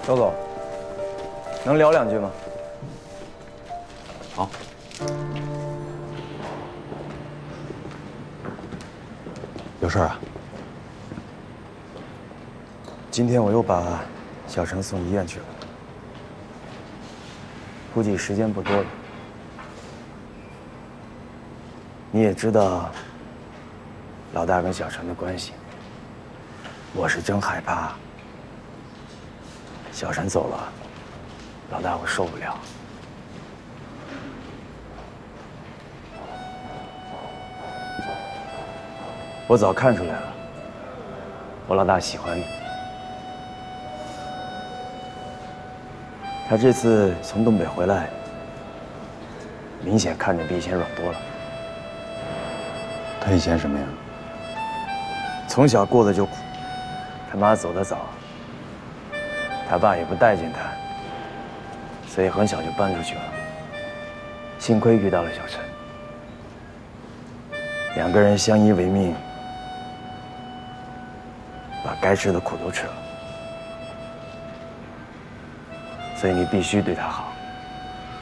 周总，能聊两句吗？ 好。有事啊？ 今天我又把小陈送医院去了，估计时间不多了。你也知道老大跟小陈的关系，我是真害怕小陈走了，老大会受不了。我早看出来了，我老大喜欢你。他这次从东北回来，明显看着比以前软多了。 他以前什么样？ 从小过得就苦，他妈走得早，他爸也不待见他，所以很小就搬出去了。幸亏遇到了小陈，两个人相依为命，把该吃的苦都吃了。所以你必须对他好。